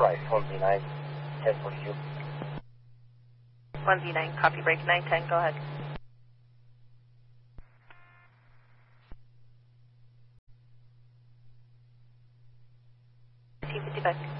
right, 1Z9, 1042. 1Z9, copy break 910, go ahead. T55.